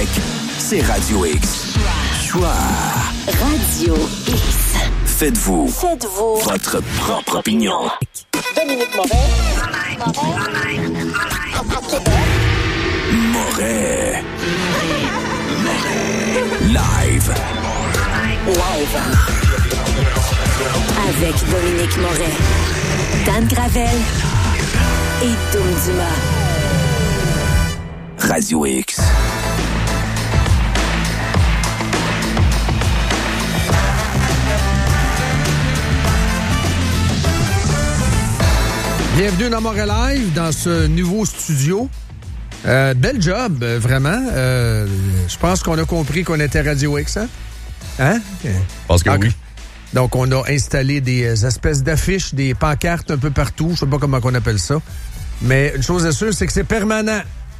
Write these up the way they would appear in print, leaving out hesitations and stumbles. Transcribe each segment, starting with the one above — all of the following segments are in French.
Québec, c'est Radio X. Choix. Radio X. Faites-vous votre propre opinion. Dominique Moret. Live. Avec Dominique Moret, Dan Gravel et Dom Dumas. Radio X. Bienvenue dans Montréal Live, dans ce nouveau studio. Bel job, vraiment. Je pense qu'on a compris qu'on était Radio X, hein? Hein? Je pense que oui. Donc, on a installé des espèces d'affiches, des pancartes un peu partout. Je sais pas comment on appelle ça. Mais une chose est sûre, c'est que c'est permanent.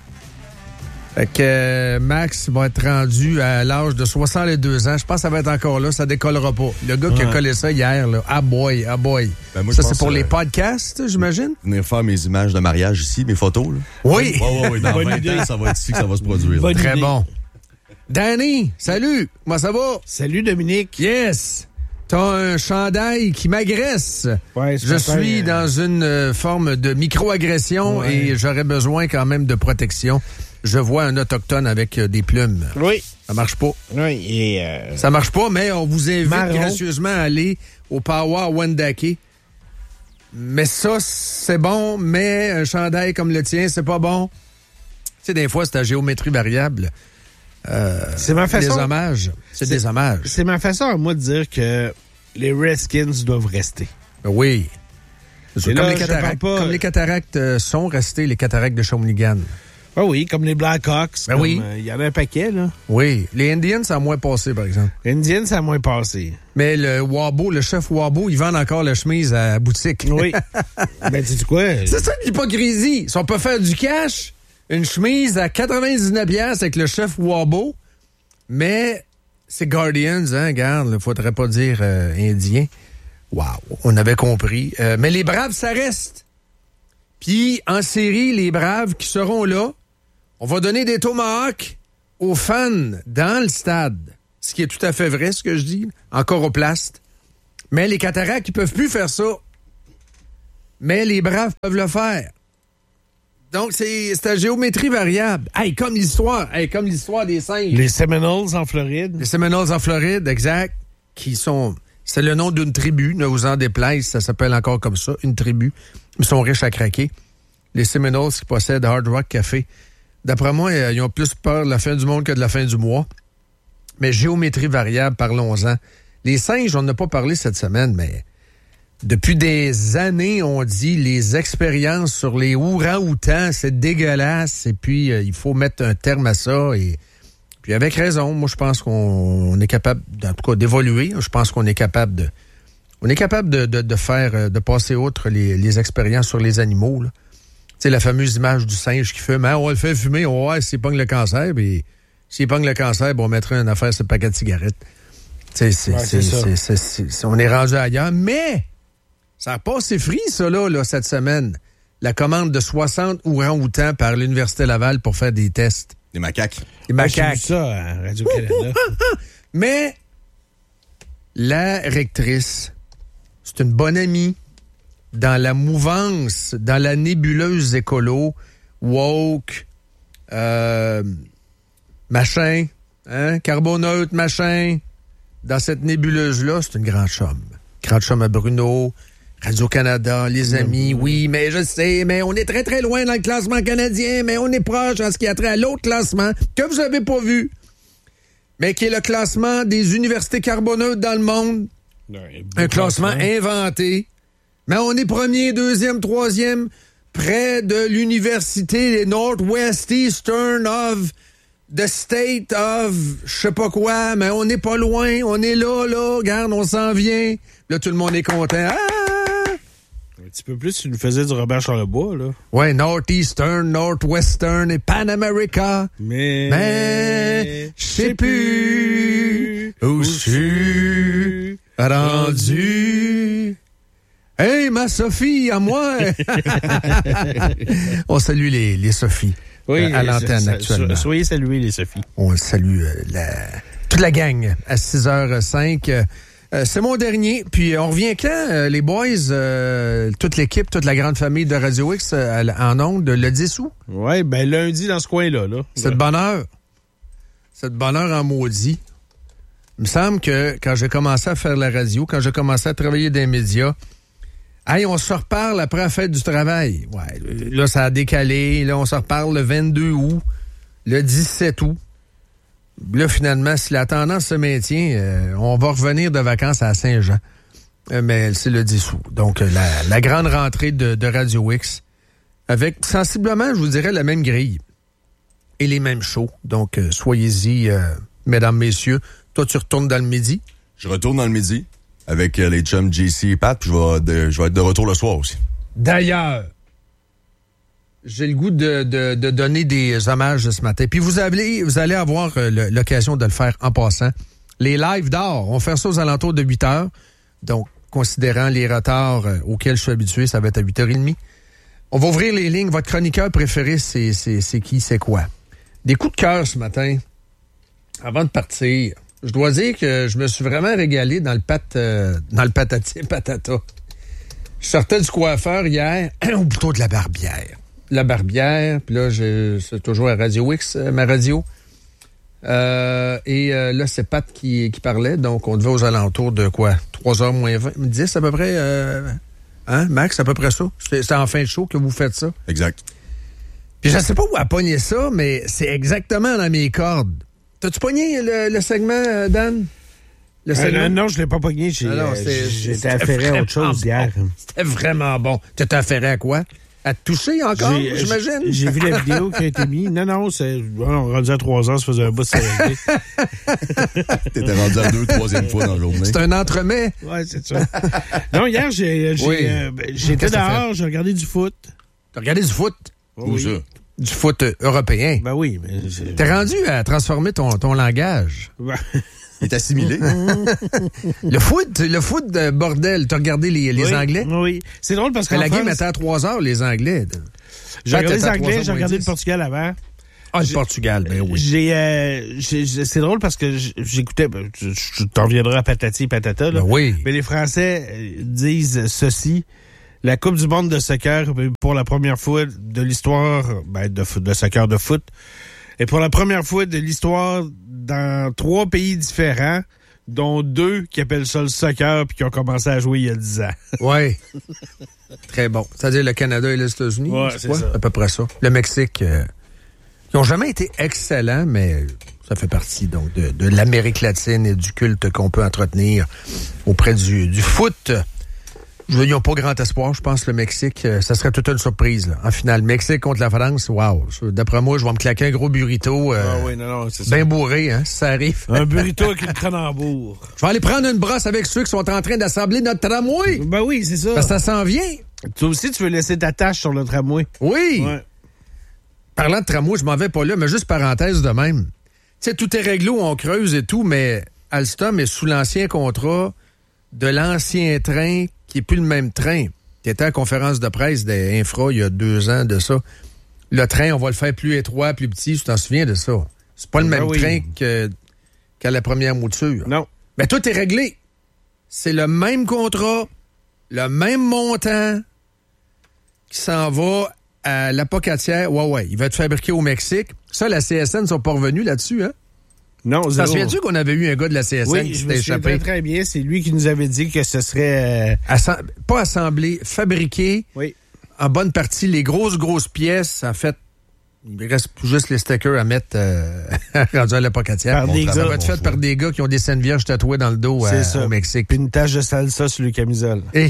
Fait que Max va être rendu à l'âge de 62 ans. Je pense que ça va être encore là. Ça décollera pas. Le gars qui a collé ça hier, là, ah boy. Ben moi, ça, c'est pour les podcasts, j'imagine? Venir faire mes images de mariage ici, mes photos. Là. Oui! Oui. Dans 20 ans, ça va être ici que ça va se produire. Très bon. Danny, salut! Comment ça va? Salut, Dominique. Yes! T'as un chandail qui m'agresse. Ouais, je suis dans une forme de micro-agression et j'aurais besoin quand même de protection. Je vois un autochtone avec des plumes. Oui. Ça marche pas. Oui, et... Ça marche pas, mais on vous invite gracieusement à aller au Power Wendake. Mais ça, c'est bon, mais un chandail comme le tien, c'est pas bon. Tu sais, des fois, c'est à géométrie variable. c'est ma façon... Des hommages. C'est des hommages. C'est ma façon à moi de dire que les Redskins doivent rester. Oui. Comme, là, comme les cataractes sont restés, les cataractes de Shawinigan. Ah oui, comme les Blackhawks. Ben oui. Il y en a un paquet, là. Oui. Les Indians, ça a moins passé, par exemple. Les Indians, ça a moins passé. Mais le Wabo, le chef Wabo, il vend encore la chemise à la boutique. Oui. Ben, tu dis quoi? C'est ça l'hypocrisie. Si on peut faire du cash, une chemise à 99$ avec le chef Wabo, mais c'est Guardians, hein, regarde, il faudrait pas dire Indien. Wow, on avait compris. Mais les Braves, ça reste. Puis, en série, les Braves qui seront là, on va donner des tomahawks aux fans dans le stade. Ce qui est tout à fait vrai, ce que je dis, encore au plast. Mais les cataractes, ils peuvent plus faire ça. Mais les Braves peuvent le faire. Donc, c'est à géométrie variable. Hey, comme l'histoire des singes. Les Seminoles en Floride. Les Seminoles en Floride, exact. C'est le nom d'une tribu, ne vous en déplaise, ça s'appelle encore comme ça, une tribu. Ils sont riches à craquer. Les Seminoles qui possèdent Hard Rock Café. D'après moi, ils ont plus peur de la fin du monde que de la fin du mois. Mais géométrie variable, parlons-en. Les singes, on n'a pas parlé cette semaine, mais depuis des années, on dit les expériences sur les ourang-outans, c'est dégueulasse. Et puis, il faut mettre un terme à ça. Et puis, avec raison, moi, je pense qu'on est capable, en tout cas, d'évoluer. Je pense qu'on est capable de faire, de passer outre les expériences sur les animaux, là. Tu sais, la fameuse image du singe qui fume. Hein, on le fait fumer, on va voir s'il pogne le cancer. Puis s'il pogne le cancer, on mettrait une affaire sur le paquet de cigarettes. Tu sais, on est rendu ailleurs. Mais ça n'a pas assez free, ça, là, cette semaine. La commande de 60 ourang-outans par l'Université Laval pour faire des tests. Des macaques. Des macaques. J'ai vu ça à Radio-Canada. Mais la rectrice, c'est une bonne amie dans la mouvance, dans la nébuleuse écolo, woke, machin, hein, carboneutre, machin. Dans cette nébuleuse-là, c'est une grande chum. Grande chum à Bruno, Radio-Canada, les amis, oui, mais je sais, mais on est très, très loin dans le classement canadien, mais on est proche en ce qui a trait à l'autre classement que vous avez pas vu, mais qui est le classement des universités carboneutres dans le monde. Un classement inventé. Mais on est premier, deuxième, troisième, près de l'université Northwest Eastern of the State of je sais pas quoi, mais on n'est pas loin, on est là, regarde, on s'en vient. Là, tout le monde est content. Ah! Un petit peu plus, tu nous faisais du Robert Charlebois, là. Ouais, Northeastern, Northwestern et Pan America. Mais je sais plus où je suis rendu. Hey, ma Sophie, à moi! On salue les Sophies. à l'antenne actuellement. Soyez salués, les Sophie. On salue toute la gang à 6h05. C'est mon dernier. Puis on revient quand, les boys, toute l'équipe, toute la grande famille de Radio X en ondes, le 10 août? Oui, ben lundi dans ce coin-là. Là. C'est de bonne heure. C'est de bonne heure en maudit. Il me semble que quand j'ai commencé à faire la radio, quand j'ai commencé à travailler dans les médias, hey, on se reparle après la fête du travail. Ouais, là, ça a décalé. Là, on se reparle le 22 août, le 17 août. Là, finalement, si la tendance se maintient, on va revenir de vacances à Saint-Jean. Mais c'est le 10 août. Donc, la grande rentrée de Radio X avec, sensiblement, je vous dirais, la même grille et les mêmes shows. Donc, soyez-y, mesdames, messieurs. Toi, tu retournes dans le midi? Je retourne dans le midi avec les chums JC et Pat, puis je vais être de retour le soir aussi. D'ailleurs, j'ai le goût de donner des hommages ce matin. Puis vous allez avoir l'occasion de le faire en passant. Les lives d'or, on va faire ça aux alentours de 8 heures. Donc, considérant les retards auxquels je suis habitué, ça va être à 8h30. On va ouvrir les lignes. Votre chroniqueur préféré, c'est qui, c'est quoi? Des coups de cœur ce matin. Avant de partir, je dois dire que je me suis vraiment régalé dans le patati patata. Je sortais du coiffeur hier, ou plutôt de la barbière. La barbière, puis là, c'est toujours à Radio X, ma radio. Et là, c'est Pat qui parlait, donc on devait aux alentours de quoi? 3h moins 20, 10 à peu près, Max, à peu près ça? C'est en fin de show que vous faites ça? Exact. Puis je sais pas où a pogné ça, mais c'est exactement dans mes cordes. T'as-tu pogné le segment, Dan? Le segment? Non, je l'ai pas pogné. J'étais affairé à autre chose hier. C'était vraiment bon. T'étais affairé à quoi? À te toucher encore, j'imagine? J'ai vu la vidéo qui a été mise. Non, on rendu à 3 heures, ça faisait un bout de sérénité. T'étais rendu à 2, 3e fois dans la journée. C'est un entremets. Oui, c'est ça. Non, hier, j'étais dehors, j'ai regardé du foot. T'as regardé du foot? Où ça? Du foot européen. Ben oui. Mais t'es rendu à transformer ton langage. Ben... Il est assimilé. Le foot de bordel, t'as regardé les Anglais? Oui. C'est drôle parce que la game était à 3 heures, les Anglais. J'ai regardé les Anglais, j'ai regardé le Portugal avant. Ah, le Portugal, ben oui. C'est drôle parce que j'écoutais, je t'en reviendrai à patati patata, là. Ben oui. Mais les Français disent ceci. La Coupe du monde de soccer, pour la première fois de l'histoire de soccer de foot, et pour la première fois de l'histoire dans 3 pays différents, dont 2 qui appellent ça le soccer puis qui ont commencé à jouer il y a 10 ans. Oui. Très bon. C'est-à-dire le Canada et les États-Unis? Oui, c'est ça. À peu près ça. Le Mexique, ils n'ont jamais été excellents, mais ça fait partie donc de l'Amérique latine et du culte qu'on peut entretenir auprès du foot. Ils n'ont pas grand espoir, je pense, le Mexique. Ça serait toute une surprise, là. En finale, Mexique contre la France, wow. D'après moi, je vais me claquer un gros burrito. C'est ça. Bien bourré, hein, si ça arrive. Un burrito avec une Cronenbourg. Je vais aller prendre une brosse avec ceux qui sont en train d'assembler notre tramway. Ben oui, c'est ça. Parce que ça s'en vient. Toi aussi, tu veux laisser ta tâche sur le tramway. Oui. Ouais. Parlant de tramway, je m'en vais pas là, mais juste parenthèse de même. Tu sais, tout est réglo, on creuse et tout, mais Alstom est sous l'ancien contrat de l'ancien train qui n'est plus le même train. Tu étais à la conférence de presse d'Infra il y a 2 ans de ça. Le train, on va le faire plus étroit, plus petit. Tu t'en souviens de ça? C'est pas le même train qu'à la première mouture. Non. Mais tout est réglé. C'est le même contrat, le même montant qui s'en va à l'Apocatière. Ouais. Il va être fabriqué au Mexique. Ça, la CSN ne sont pas revenus là-dessus, hein? Non, zéro. T'en souviens-tu qu'on avait eu un gars de la CSN qui s'était échappé? Oui, très bien. C'est lui qui nous avait dit que ce serait... pas assemblé, fabriqué. Oui. En bonne partie, les grosses pièces, en fait, il reste juste les stickers à mettre rendus à l'Apocatière. Ça va être fait par des gars qui ont des scènes vierges tatouées dans le dos au Mexique. Puis une tache de salsa sur le camisole. Et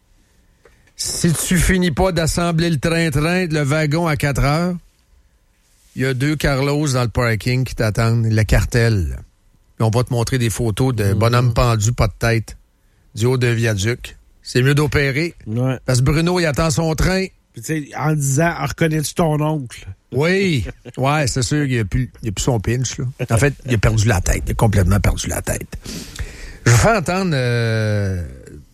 si tu finis pas d'assembler le train-train, le wagon à 4 heures, il y a 2 Carlos dans le parking qui t'attendent, le cartel. Puis on va te montrer des photos de bonhomme pendu, pas de tête, du haut d'un viaduc. C'est mieux d'opérer. Ouais. Parce que Bruno, il attend son train. Puis tu sais, en disant, reconnais-tu ton oncle? Oui. Ouais, c'est sûr qu'il n'y a plus son pinch, là. En fait, il a perdu la tête. Il a complètement perdu la tête. Je vais faire entendre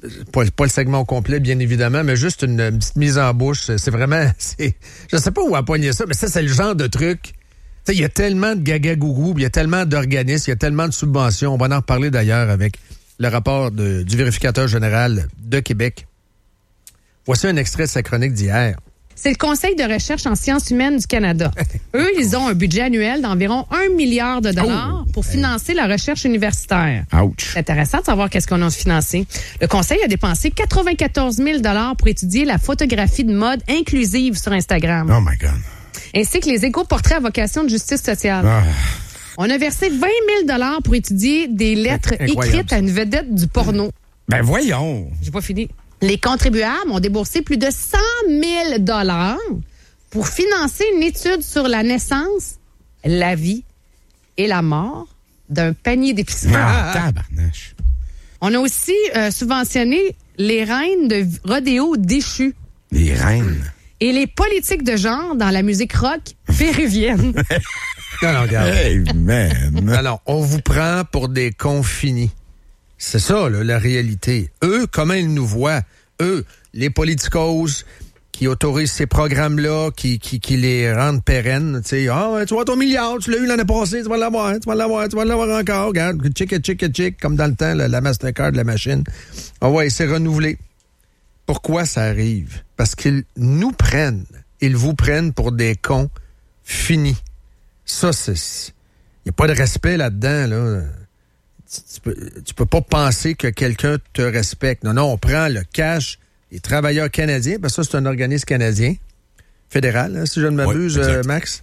pas le segment au complet, bien évidemment, mais juste une petite mise en bouche. C'est vraiment... je sais pas où appoigner ça, mais ça, c'est le genre de truc... Il y a tellement de gaga-gougou, il y a tellement d'organismes, il y a tellement de subventions. On va en reparler d'ailleurs avec le rapport du vérificateur général de Québec. Voici un extrait de sa chronique d'hier. C'est le Conseil de recherche en sciences humaines du Canada. Eux, ils ont un budget annuel d'environ 1 milliard de dollars pour financer la recherche universitaire. Ouch. C'est intéressant de savoir qu'est-ce qu'on a financé. Le Conseil a dépensé 94 000 dollars pour étudier la photographie de mode inclusive sur Instagram. Oh my God. Ainsi que les éco-portraits à vocation de justice sociale. Ah. On a versé 20 000 dollars pour étudier des lettres écrites à une vedette du porno. Ben voyons. J'ai pas fini. Les contribuables ont déboursé plus de 100 000 dollars pour financer une étude sur la naissance, la vie et la mort d'un panier d'épicerie. Ah, tabarnache. On a aussi subventionné les reines de rodéo déchues. Les reines. Et les politiques de genre dans la musique rock péruvienne. Non, regarde. Hey, man. Alors, on vous prend pour des cons finis. C'est ça, là, la réalité. Eux, comment ils nous voient? Eux, les politicos qui autorisent ces programmes-là, qui les rendent pérennes. Tu sais, tu vois ton milliard, tu l'as eu l'année passée, tu vas l'avoir encore. Regarde, chick, comme dans le temps, la Mastercard, la machine. Ah ouais, c'est renouvelé. Pourquoi ça arrive? Parce qu'ils nous prennent, ils vous prennent pour des cons finis. Ça, il n'y a pas de respect là-dedans, là. Tu peux pas penser que quelqu'un te respecte. Non, on prend le cash des travailleurs canadiens, parce que ça, c'est un organisme canadien, fédéral, hein, si je ne m'abuse, Max.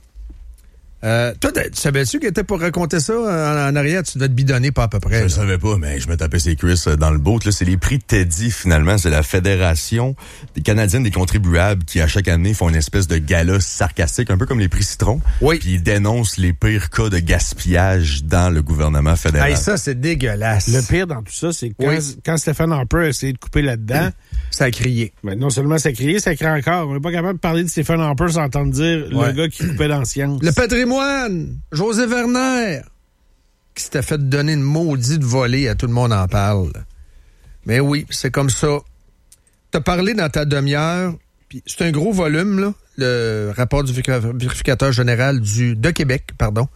Toi, tu savais-tu qu'il était pour raconter ça en arrière? Tu devais te bidonner pas à peu près. Je ne savais pas, mais je me tapais ses cuisses dans le boat. Là, c'est les prix Teddy, finalement. C'est la Fédération des Canadiennes des contribuables qui, à chaque année, font une espèce de gala sarcastique, un peu comme les prix Citron. Oui. Puis ils dénoncent les pires cas de gaspillage dans le gouvernement fédéral. Hey, ça, c'est dégueulasse. Le pire dans tout ça, c'est que quand Stéphane Harper a essayé de couper là-dedans... Ça a crié. Ben, non seulement ça a crié, ça crie encore. On n'est pas capable de parler de Stéphane Harper sans entendre dire le gars qui coupait dans science. Le patrimoine! José Werner! Qui s'était fait donner une maudite volée, à tout le monde en parle. Mais oui, c'est comme ça. T'as parlé dans ta demi-heure, puis c'est un gros volume, là, le rapport du vérificateur général de Québec,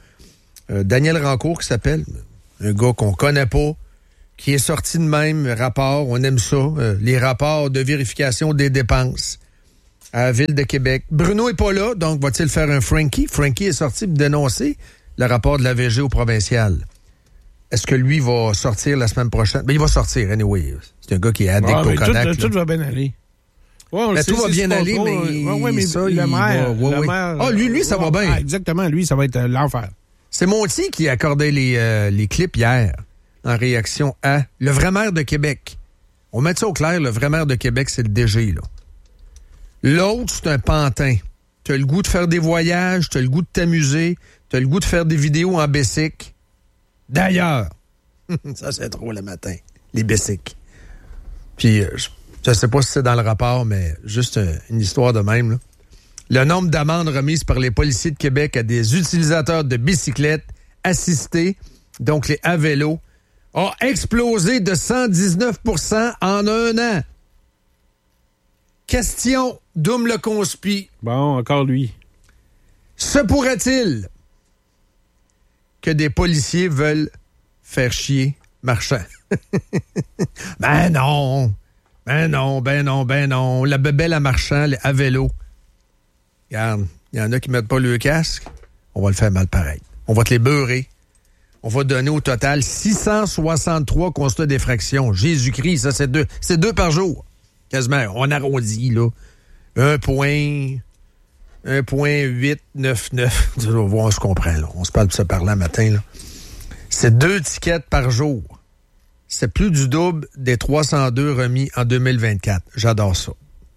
Daniel Rancourt, qui s'appelle, un gars qu'on connaît pas, qui est sorti de même rapport, on aime ça, les rapports de vérification des dépenses à la Ville de Québec. Bruno est pas là, donc va-t-il faire un Frankie? Frankie est sorti pour dénoncer le rapport de la VG au provincial. Est-ce que lui va sortir la semaine prochaine? Ben, il va sortir, anyway. C'est un gars qui est addict au Kodak. Tout va bien aller. Ouais, tout va bien aller, mais ça, le maire... Ah, lui, ça va bien. Ah, exactement, lui, ça va être l'enfer. C'est Monty qui accordait les clips hier en réaction à le vrai maire de Québec. On met ça au clair, le vrai maire de Québec, c'est le DG, là. L'autre, c'est un pantin. T'as le goût de faire des voyages, t'as le goût de t'amuser, t'as le goût de faire des vidéos en Bessic. D'ailleurs, ça c'est drôle le matin, les Bessic. Puis, je sais pas si c'est dans le rapport, mais juste une histoire de même, là. Le nombre d'amendes remises par les policiers de Québec à des utilisateurs de bicyclettes assistés, donc les à vélo, a explosé de 119 % en un an. Question, Doom le conspi. Bon, encore lui. Se pourrait-il que des policiers veulent faire chier Marchand? Ben non. La bébelle à Marchand, à vélo. Regarde, il y en a qui mettent pas le casque. On va le faire mal pareil. On va te les beurrer. On va donner au total 663 constats d'effraction. Jésus-Christ, ça, c'est deux par jour. Quasiment, on arrondit, là. 1,899. On se comprend, là. On se parle de ça par là matin, là. C'est 2 tickets par jour. C'est plus du double des 302 remis en 2024. J'adore ça.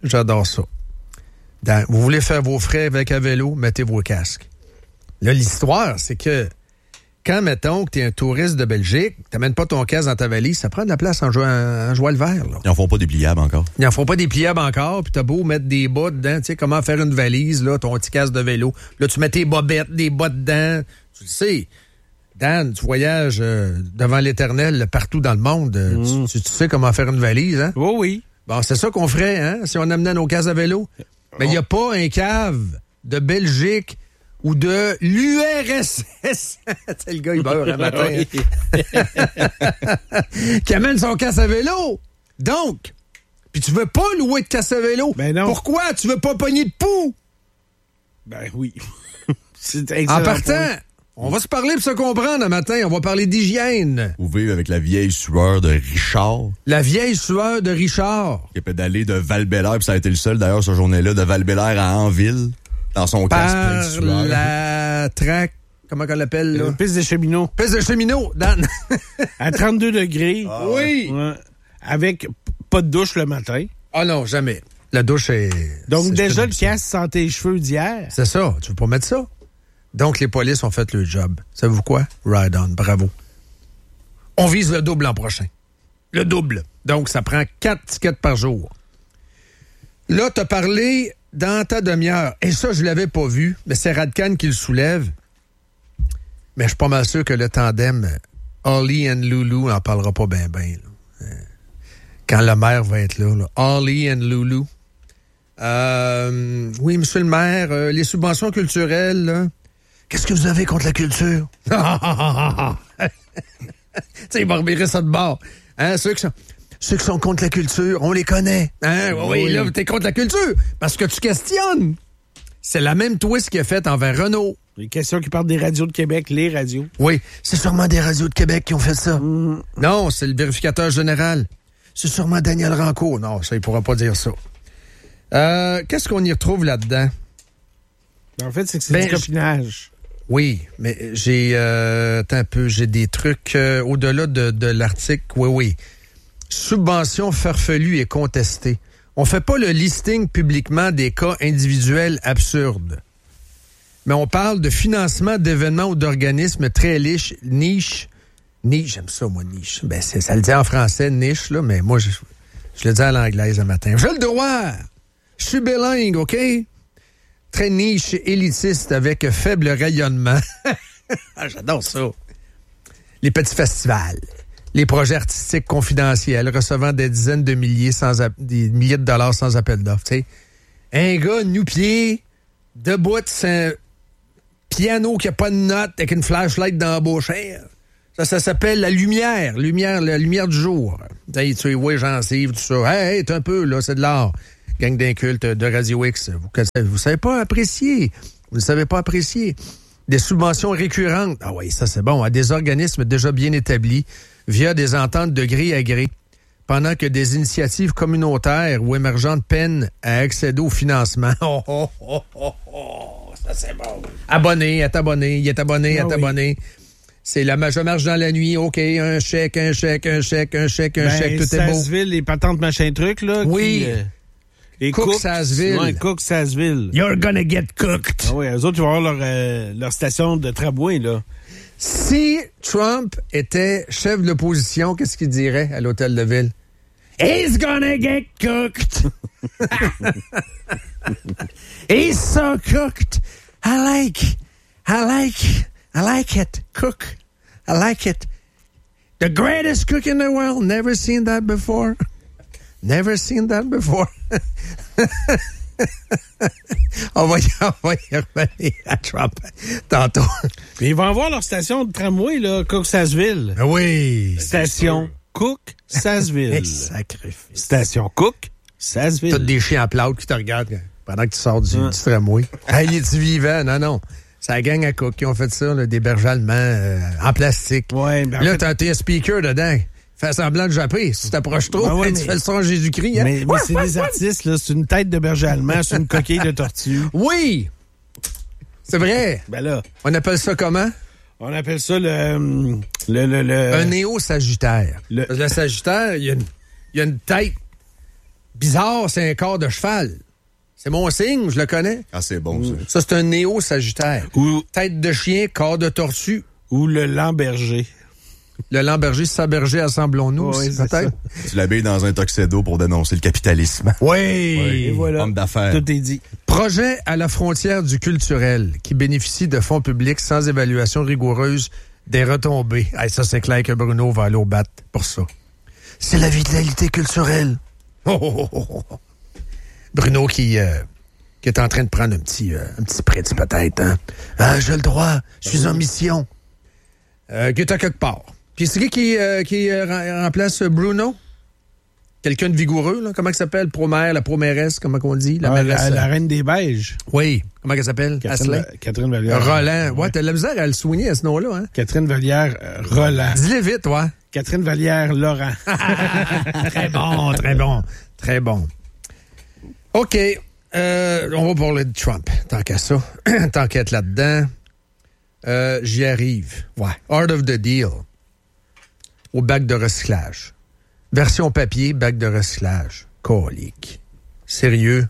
Vous voulez faire vos frais avec un vélo, mettez vos casques. Là, l'histoire, c'est que quand, mettons, que t'es un touriste de Belgique, t'amènes pas ton casque dans ta valise, ça prend de la place en joie le vert, là. Ils en font pas des pliables encore. Ils en font pas des pliables encore, puis t'as beau mettre des bas dedans, tu sais, comment faire une valise, là, ton petit casque de vélo. Là, tu mets tes bobettes, des bas dedans, tu le sais. Dan, tu voyages devant l'Éternel partout dans le monde. Tu sais comment faire une valise, hein? Oh oui. Bon, c'est ça qu'on ferait, hein, si on amenait nos cases à vélo. Mais il n'y a pas un cave de Belgique ou de l'URSS. C'est le gars, il beurre un matin. Qui amène son casse à vélo. Donc, puis tu veux pas louer de casse à vélo. Ben non. Pourquoi? Tu veux pas pogner de poux? Ben oui. C'est En excellent partant, point. on va se parler pour se comprendre un matin. On va parler d'hygiène. Vous vivez avec la vieille sueur de Richard, La vieille sueur de Richard. qui a pédalé de Val-Bélair, puis ça a été le seul, d'ailleurs, cette journée-là, de Val-Bélair à Anville, dans son casque plein de Par sueur. la traque, comment qu'on l'appelle, là? Piste des cheminots. Piste de cheminot, Dan. À 32 degrés. Oui. Ouais. Avec pas de douche le matin. Ah non, jamais. La douche est... Donc c'est déjà, une le option. casse sent tes cheveux d'hier. C'est ça, tu veux pas mettre ça. Donc, les polices ont fait le job. Savez-vous quoi? Ride on, bravo. On vise le double l'an prochain. Le double. Donc, ça prend 4 tickets par jour. Là, t'as parlé dans ta demi-heure. Et ça, je l'avais pas vu, mais c'est Radcan qui le soulève. Mais je suis pas mal sûr que le tandem Ollie and Loulou en parlera pas bien. Quand le maire va être là. Ollie and Loulou. Oui, monsieur le maire, les subventions culturelles, là, qu'est-ce que vous avez contre la culture? Tu sais, il va revirer ça de bord. Hein, ceux qui sont contre la culture, on les connaît. Hein? Oui, là, t'es contre la culture parce que tu questionnes. C'est la même twist qu'il a faite envers Renault. Les questions qui parlent des radios de Québec, les radios. Oui, c'est sûrement des radios de Québec qui ont fait ça. Non, c'est le vérificateur général. C'est sûrement Daniel Rancourt. Non, ça, il pourra pas dire ça. Qu'est-ce qu'on y retrouve là-dedans? En fait, c'est que c'est du copinage. Oui, mais j'ai j'ai des trucs au-delà de l'article. Oui. Subvention farfelue et contestée. On fait pas le listing publiquement des cas individuels absurdes. Mais on parle de financement d'événements ou d'organismes très niche. Niche, j'aime ça, moi, niche. Ben, ça le dit en français, niche, là, mais moi, je le dis à l'anglaise un matin. J'ai le droit! Je suis bilingue, OK? Très niche, élitiste, avec faible rayonnement. J'adore ça. Les petits festivals. Les projets artistiques confidentiels recevant des dizaines de milliers, des milliers de dollars sans appel d'offres. Tu sais, un gars nu-pied, debout, c'est un piano qui n'a pas de note avec une flashlight dans la bouche. Ça s'appelle la lumière du jour. Tu sais, oui, gencive, tout ça. Hey, t'es un peu, là, c'est de l'art. Gang d'incultes de Radio X. Vous savez pas apprécier. Vous ne savez pas apprécier. Des subventions récurrentes. Ah oui, ça c'est bon. À des organismes déjà bien établis via des ententes de gré à gré. Pendant que des initiatives communautaires ou émergentes peinent à accéder au financement. Ça c'est bon. Abonné, il est abonné. C'est la je marche dans la nuit, OK, un chèque, tout est beau. Sasseville, les patentes machin truc, là. Oui. Et Cook-Sasseville. Ouais, Cook-Sasseville. You're gonna get cooked. Ah oui, eux autres, ils vont avoir leur station de tramway, là. Si Trump était chef de l'opposition, qu'est-ce qu'il dirait à l'hôtel de ville? He's gonna get cooked. He's so cooked. I like it. Cook. I like it. The greatest cook in the world. Never seen that before. On va y revenir à Trump tantôt. Mais ils vont avoir leur station de tramway, là, Cook-Sasseville. Oui. Station Cook-Sasseville. Sacrifice. Station Cook-Sasseville. Toutes des chiens à plâtre qui te regardent pendant que tu sors du tramway. Hey, es-tu vivant? Non. C'est la gang à Cook qui ont fait ça, là, des berges allemands en plastique. Ouais, ben là, t'as un speaker dedans. Fais semblant de japper. Si tu t'approches trop, tu fais le son Jésus-Christ. Hein? Mais c'est des artistes, là. C'est une tête de berger allemand, c'est une coquille de tortue. Oui! C'est vrai. Ben là. On appelle ça comment? On appelle ça le... Un néo-sagittaire. Le sagittaire, il y a une tête bizarre, c'est un corps de cheval. C'est mon signe, je le connais. Ah, c'est bon, ça. Ça, c'est un néo-sagittaire. Ou tête de chien, corps de tortue. Ou le Lamberger. Le Lamberger, Saberger, assemblons-nous, oui, peut-être. Tu l'habilles dans un tuxedo pour dénoncer le capitalisme. Oui! Et voilà. Homme d'affaires. Tout est dit. Projet à la frontière du culturel qui bénéficie de fonds publics sans évaluation rigoureuse des retombées. Hey, ça, c'est clair que Bruno va aller au bat pour ça. C'est la vitalité culturelle. Oh, oh, oh, oh. Bruno qui est en train de prendre un petit spritz peut-être. Hein? Ah, j'ai le droit, je suis en mission. Qui est à quelque part. Puis c'est qui remplace Bruno? Quelqu'un de vigoureux, là? Comment elle s'appelle? La proméresse, comment on dit? La reine des Beiges. Oui. Comment elle s'appelle? Catherine Vallière. Roland. Ouais, t'as de la misère à le soigner à ce nom-là, hein? Catherine Vallière Roland. Dis-le vite, ouais. Catherine Vallière Laurent. Très bon, très bon. Très bon. OK. On va parler de Trump, tant qu'à ça. Tant qu'à être là-dedans. J'y arrive. Ouais. Art of the Deal. Au bac de recyclage. Version papier, bac de recyclage. Colique. Sérieux?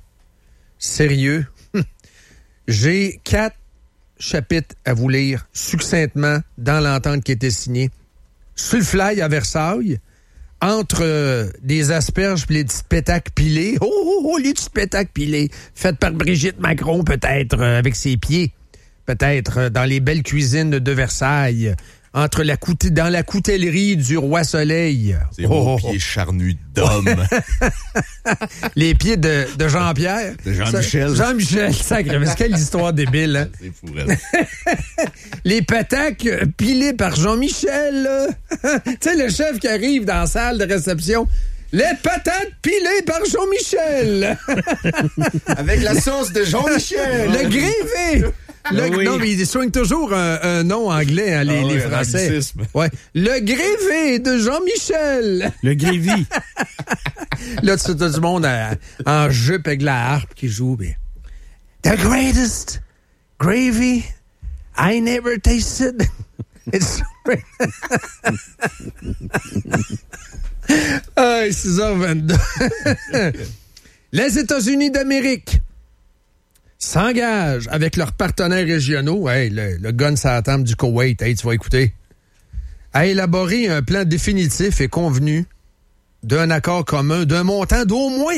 J'ai 4 chapitres à vous lire succinctement dans l'entente qui a été signée. Sur le fly à Versailles, entre des asperges et les petites pétacles pilées. Oh, les petites pétacles pilées. Faites par Brigitte Macron, peut-être, avec ses pieds. Peut-être dans les belles cuisines de Versailles. Dans la coutellerie du Roi Soleil. Ces beaux pieds charnus d'homme. Les pieds de Jean-Pierre. De Jean-Michel. Jean-Michel, sacré. Mais quelle histoire débile, hein? C'est fou, elle. Les patacles pilés par Jean-Michel, là. Tu sais, le chef qui arrive dans la salle de réception. Les patates pilées par Jean-Michel. Avec la sauce de Jean-Michel. Le grévé. Oui. Non, mais ils soignent toujours un nom anglais, hein, les Français. Ouais. Le grévé de Jean-Michel. Le grévi. Là, tu as du monde en jupe avec la harpe qui joue. Mais... The greatest gravy I never tasted. It's... 6h22. Les États-Unis d'Amérique s'engagent avec leurs partenaires régionaux, le gun sur la table du Koweït, tu vas écouter, à élaborer un plan définitif et convenu d'un accord commun d'un montant d'au moins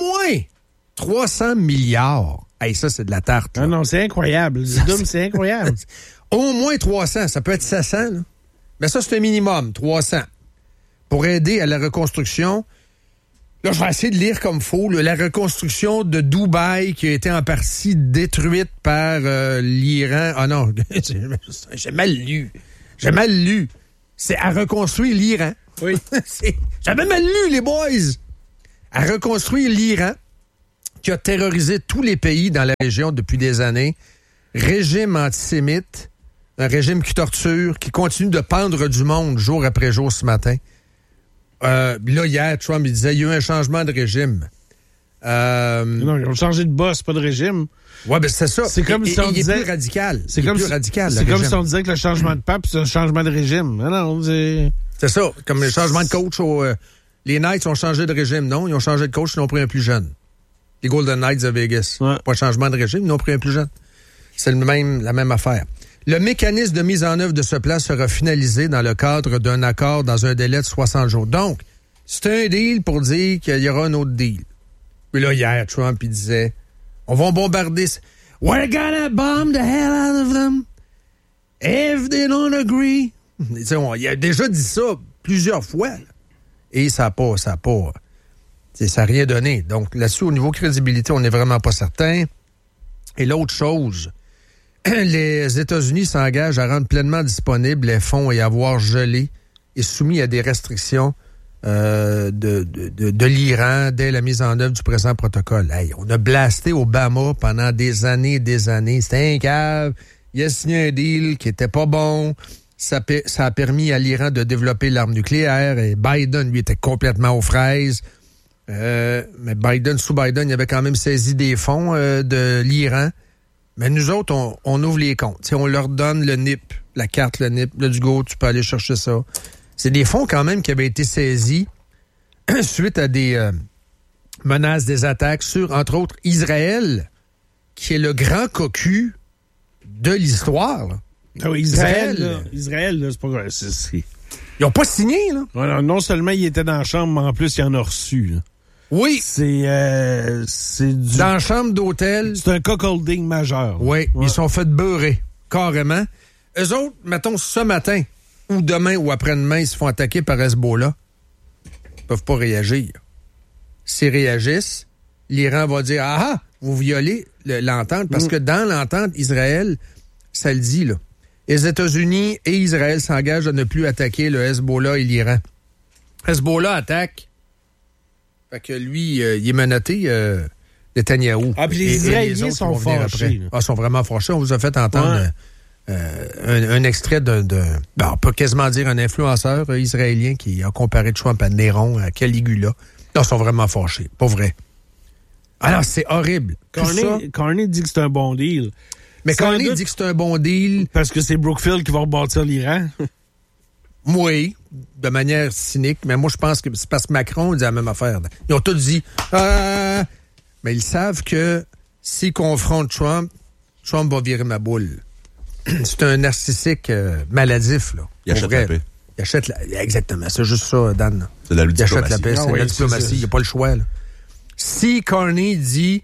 300 milliards. Ça, c'est de la tarte. Ah non, c'est incroyable. C'est incroyable. Au moins 300, ça peut être 700. Là. Mais ça, c'est un minimum, 300. Pour aider à la reconstruction. Là, je vais essayer de lire comme faux. La reconstruction de Dubaï qui a été en partie détruite par l'Iran. Ah non, j'ai mal lu. C'est à reconstruire l'Iran. Oui. J'avais mal lu, les boys. À reconstruire l'Iran qui a terrorisé tous les pays dans la région depuis des années. Régime antisémite, un régime qui torture, qui continue de pendre du monde jour après jour ce matin. Là, hier, Trump, il disait, il y a eu un changement de régime. Non, ils ont changé de boss, pas de régime. Ouais, ben c'est ça. C'est comme si on disait... Il est plus radical. C'est comme si on disait que le changement de pape, c'est un changement de régime. Non, c'est ça. Comme le changement de coach. Les Knights ont changé de régime. Non, ils ont changé de coach, ils ont pris un plus jeune. Les Golden Knights de Vegas. Ouais. Pas de changement de régime, ils ont pris un plus jeune. C'est la même affaire. Le mécanisme de mise en œuvre de ce plan sera finalisé dans le cadre d'un accord dans un délai de 60 jours. Donc, c'est un deal pour dire qu'il y aura un autre deal. Puis là, hier, Trump, il disait, on va bombarder... We're gonna bomb the hell out of them if they don't agree. Il a déjà dit ça plusieurs fois. Là. Et ça n'a rien donné. Donc, là-dessus, au niveau crédibilité, on n'est vraiment pas certain. Et l'autre chose... Les États-Unis s'engagent à rendre pleinement disponibles les fonds et avoir gelé et soumis à des restrictions de l'Iran dès la mise en œuvre du présent protocole. On a blasté Obama pendant des années et des années. C'était un cave. Il a signé un deal qui était pas bon. Ça a permis à l'Iran de développer l'arme nucléaire et Biden, lui, était complètement aux fraises. Mais sous Biden, il avait quand même saisi des fonds de l'Iran. Mais nous autres, on ouvre les comptes. T'sais, on leur donne le NIP, la carte, le NIP. Là, du go, tu peux aller chercher ça. C'est des fonds quand même qui avaient été saisis suite à des menaces, des attaques sur, entre autres, Israël, qui est le grand cocu de l'histoire. Là. Ah oui, Israël, c'est pas grave. Ils n'ont pas signé, là. Alors, non seulement il était dans la chambre, mais en plus, il en a reçu, là. Oui. C'est dans la chambre d'hôtel. C'est un cuckolding majeur. Oui, ils sont fait beurrer, carrément. eux autres, mettons, ce matin, ou demain, ou après-demain, ils se font attaquer par Hezbollah, ils peuvent pas réagir. S'ils réagissent, l'Iran va dire « Ah, vous violez l'entente », parce que dans l'entente, Israël, ça le dit, là. Les États-Unis et Israël s'engagent à ne plus attaquer le Hezbollah et l'Iran. Hezbollah attaque. Fait que lui, il est menotté, Netanyahou. Ah, puis les Israéliens sont fâchés. Ah, sont vraiment fâchés. On vous a fait entendre un extrait on peut quasiment dire un influenceur israélien qui a comparé Trump à Néron, à Caligula. Là, ils sont vraiment fâchés. Pas vrai. Alors, c'est horrible. Carney dit que c'est un bon deal. Mais Carney dit que c'est un bon deal. Parce que c'est Brookfield qui va rebâtir l'Iran. Oui, de manière cynique. Mais moi, je pense que c'est parce que Macron dit la même affaire. Ils ont tous dit mais ils savent que s'ils confrontent Trump va virer ma boule. C'est un narcissique maladif, là. Il achète la paix. Il achète exactement. C'est juste ça, Dan. C'est de la diplomatie. Il achète la paix, c'est oui, la diplomatie. Il n'y a pas le choix, là. Si Carney dit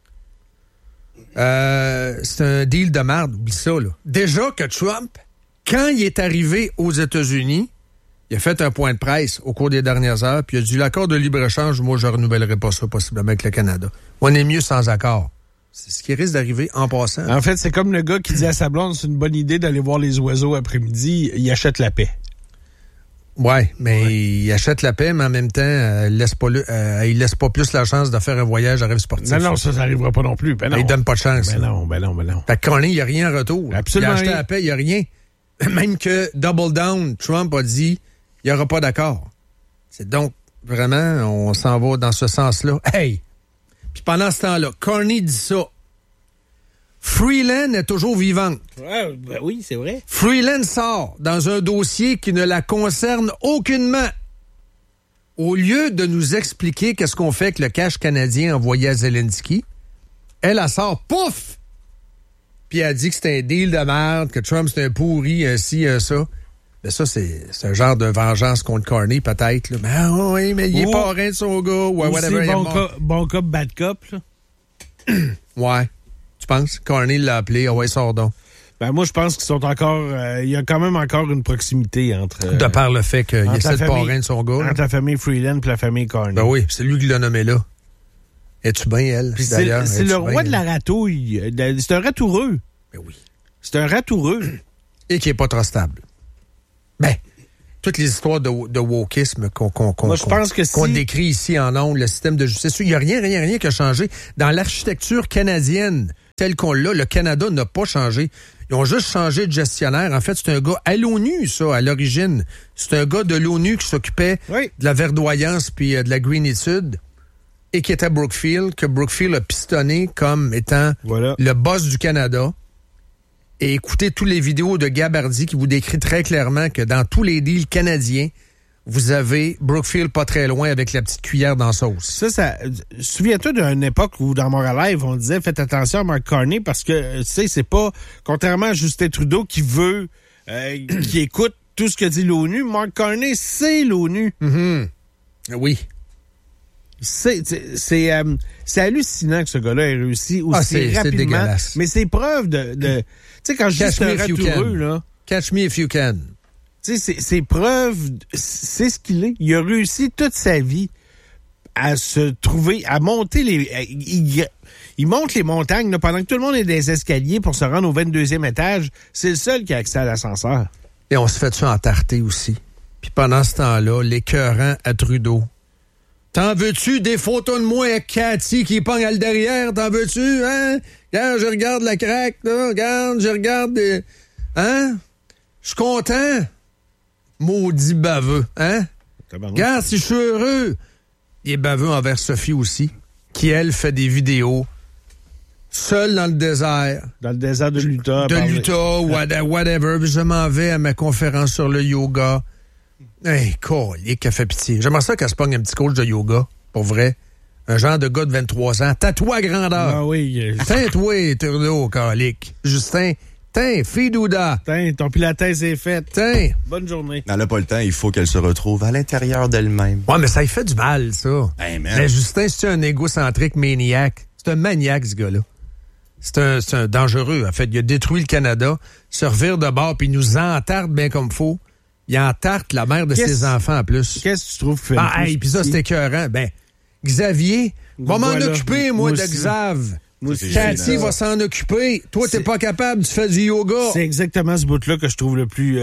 c'est un deal de merde, oublie ça, là. Déjà que Trump, quand il est arrivé aux États-Unis, il a fait un point de presse au cours des dernières heures, puis il a dit l'accord de libre-échange, moi, je ne renouvellerai pas ça possiblement avec le Canada. On est mieux sans accord. C'est ce qui risque d'arriver en passant. En fait, c'est comme le gars qui dit à sa blonde, c'est une bonne idée d'aller voir les oiseaux après-midi, il achète la paix. Ouais, mais il achète la paix, mais en même temps, il laisse pas plus la chance de faire un voyage à rêve sportif. Non, ça n'arrivera pas non plus. Ben non. Il donne pas de chance. Ben non. Fait que Carney, il n'y a rien en retour. Absolument. Il a acheté la paix, il n'y a rien. Même que Double Down, Trump a dit, il n'y aura pas d'accord. C'est donc, vraiment, on s'en va dans ce sens-là. Hey! Puis pendant ce temps-là, Carney dit ça. Freeland est toujours vivante. Ouais, ben oui, c'est vrai. Freeland sort dans un dossier qui ne la concerne aucunement. Au lieu de nous expliquer qu'est-ce qu'on fait avec le cash canadien envoyé à Zelensky, elle sort, pouf! Puis elle dit que c'est un deal de merde, que Trump c'est un pourri, un ci, un ça. Mais ça, c'est un genre de vengeance contre Carney, peut-être. Là. Mais oui, mais il est pas rien de son gars. Ouais, whatever. Bon cop, bad cop, là. Ouais. Tu penses? Carney l'a appelé, ouais, sort donc. Ben moi, je pense qu'ils sont encore... il y a quand même encore une proximité entre... de par le fait qu'il essaie de pas rien de son gars. Entre la famille Freeland et la famille Carney. Ben oui, c'est lui qui l'a nommé là. Es-tu bien, elle? D'ailleurs, c'est le roi de la ratouille. C'est un ratoureux. Ben oui. C'est un ratoureux. Et qui est pas trop stable. Ben, toutes les histoires de wokisme qu'on décrit ici en ondes, le système de justice, il n'y a rien qui a changé. Dans l'architecture canadienne telle qu'on l'a, le Canada n'a pas changé. Ils ont juste changé de gestionnaire. En fait, c'est un gars à l'ONU, ça, à l'origine. C'est un gars de l'ONU qui s'occupait de la verdoyance puis de la greenitude et qui était à Brookfield, que Brookfield a pistonné comme étant le boss du Canada. Et écoutez toutes les vidéos de Gabardi qui vous décrit très clairement que dans tous les deals canadiens, vous avez Brookfield pas très loin avec la petite cuillère dans la sauce. Ça, souviens-toi d'une époque où dans Montréal Live, on disait faites attention à Mark Carney parce que, tu sais, c'est pas, contrairement à Justin Trudeau qui veut, qui écoute tout ce que dit l'ONU, Mark Carney, c'est l'ONU. Mm-hmm. Oui. C'est hallucinant que ce gars-là ait réussi aussi rapidement. C'est dégueulasse. Mais c'est preuve de tu sais, quand je dis c'est un ratoureux, là. Catch me if you can. Tu sais, c'est preuve, c'est ce qu'il est. Il a réussi toute sa vie à se trouver, à monter il monte les montagnes, là, pendant que tout le monde est des escaliers pour se rendre au 22e étage. C'est le seul qui a accès à l'ascenseur. Et on se fait ça entarter aussi. Puis pendant ce temps-là, l'écœurant à Trudeau. T'en veux-tu des photos de moi avec Cathy qui pogne à le derrière? T'en veux-tu, hein? Regarde, je regarde la craque, là. Regarde, je regarde des... Hein? Je suis content. Maudit baveux, hein? Regarde, si je suis heureux. Il est baveux envers Sophie aussi, qui, elle, fait des vidéos seule dans le désert. Dans le désert de l'Utah. De l'Utah, whatever. Je m'en vais à ma conférence sur le yoga. Hey, colique, qu'elle fait pitié. J'aimerais ça qu'elle se pogne un petit coach de yoga, pour vrai. Un genre de gars de 23 ans. Tatoué à grandeur. Ah oui. Tiens-toi, Trudeau, colique. Justin, Fidouda. Ton pilates est fait. Bonne journée. Elle n'a pas le temps, il faut qu'elle se retrouve à l'intérieur d'elle-même. Ouais, mais ça lui fait du mal, ça. Hey, mais Justin, c'est un égocentrique maniaque. C'est un maniaque, ce gars-là. C'est un dangereux. En fait, il a détruit le Canada, se revire de bord, puis il nous entarte bien comme faut. Il entarte la mère de ses enfants en plus. Qu'est-ce que tu trouves fait? Puis ça, c'était écœurant. Ben, Xavier, va m'en occuper, moi de Xav. Cathy va s'en occuper. Toi, t'es pas capable, tu fais du yoga. C'est exactement ce bout-là que je trouve le plus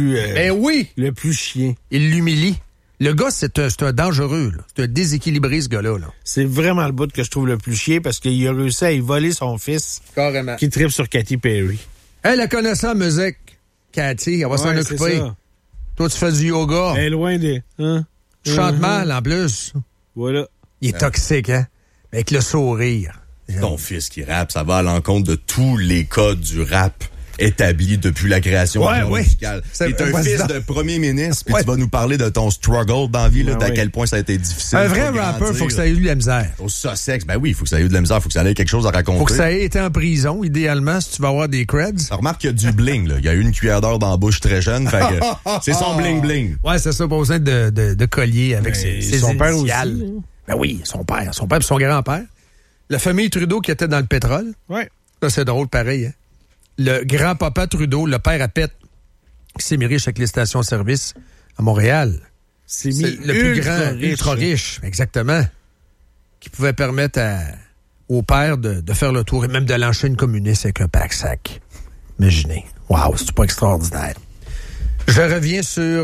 le plus chien. Il l'humilie. Le gars, c'est un dangereux. Là. C'est un déséquilibré, ce gars-là. Là. C'est vraiment le bout que je trouve le plus chien parce qu'il a réussi à y voler son fils. Carrément. Qui tripe sur Katy Perry. Elle connaît ça, musique. Cathy, elle va s'en occuper. Ça. Toi, tu fais du yoga. Elle est loin des... Hein? Tu chantes mal, en plus. Voilà. Il est toxique, hein? Avec le sourire. Ton fils qui rappe, ça va à l'encontre de tous les codes du rap établis depuis la création du genre musical. T'es un fils de premier ministre, puis tu vas nous parler de ton struggle dans la vie, d'à quel point ça a été difficile. Un vrai rappeur, faut que ça ait eu de la misère. Au Sussex, ben oui, il faut que ça ait eu de la misère, faut que ça ait quelque chose à raconter. Faut que ça ait été en prison, idéalement, si tu vas avoir des creds. Remarque qu'il y a du bling, là. Il y a eu une cuillère d'or dans la bouche très jeune, fait que c'est son bling-bling. Ouais, c'est ça, pas besoin de collier avec ses son père initiales. Aussi. Ben oui, son père et son grand-père. La famille Trudeau qui était dans le pétrole. Ouais. Ça, c'est drôle, pareil, hein? Le grand-papa Trudeau, le père à Pet, qui s'est mis riche avec les stations-service à Montréal. C'est le plus grand, ultra riche, exactement, qui pouvait permettre au père de faire le tour et même de lancer une communiste avec un pack-sac. Imaginez. Wow, c'est pas extraordinaire. Je reviens sur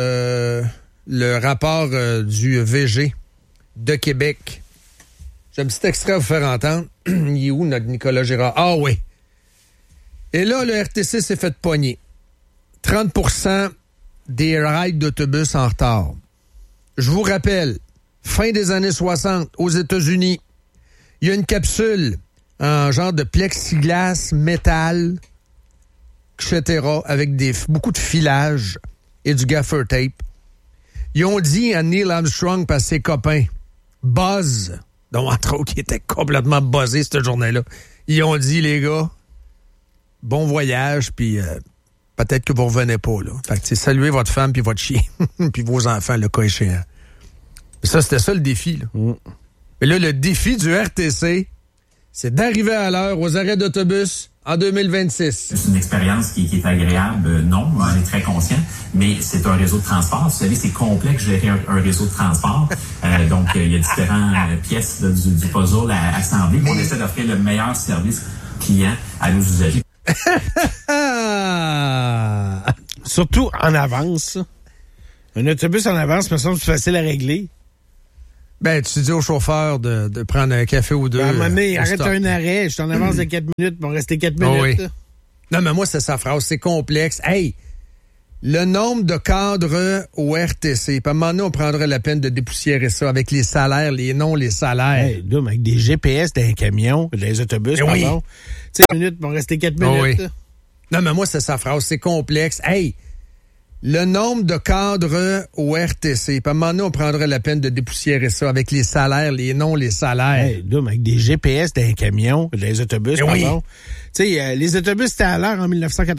le rapport du VG de Québec. J'ai un petit extrait à vous faire entendre. Il est où, notre Nicolas Girard? Ah oui. Et là, le RTC s'est fait pogner. 30% des rides d'autobus en retard. Je vous rappelle, fin des années 60, aux États-Unis, il y a une capsule en genre de plexiglas, métal, etc., avec beaucoup de filage et du gaffer tape. Ils ont dit à Neil Armstrong par ses copains, Buzz, dont entre autres, qui était complètement buzzé cette journée-là, ils ont dit, les gars, bon voyage, puis peut-être que vous ne revenez pas, là. Fait que, saluez votre femme puis votre chien, puis vos enfants, le cas échéant. Mais ça, c'était ça le défi, là. Mais là, le défi du RTC, c'est d'arriver à l'heure aux arrêts d'autobus en 2026. C'est une expérience qui est agréable, non, on est très conscient, mais c'est un réseau de transport. Vous savez, c'est complexe gérer un réseau de transport. Donc, il y a différentes pièces là, du puzzle à assembler. On essaie d'offrir le meilleur service client à nos usagers. Surtout en avance. Un autobus en avance, me semble facile à régler. Ben, tu dis au chauffeur de prendre un café ou deux. À un moment donné, arrête un arrêt, je suis en avance de 4 minutes, pour rester 4 minutes. Oui. Non, mais moi, c'est sa phrase, c'est complexe. Hey, le nombre de cadres au RTC, puis à un moment donné, on prendrait la peine de dépoussiérer ça avec les salaires, les noms, les salaires. Hey, là, avec des GPS dans les camions, les autobus, pardon. Tu sais, 4 minutes, pour rester 4 minutes. Oui. Non, mais moi, c'est sa phrase, c'est complexe. Hey, le nombre de cadres au RTC, puis à un moment donné, on prendrait la peine de dépoussiérer ça avec les salaires, les noms, les salaires. Hey, là, avec des GPS dans les camions, les autobus, pardon. Tu sais, les autobus, c'était à l'heure en 1980.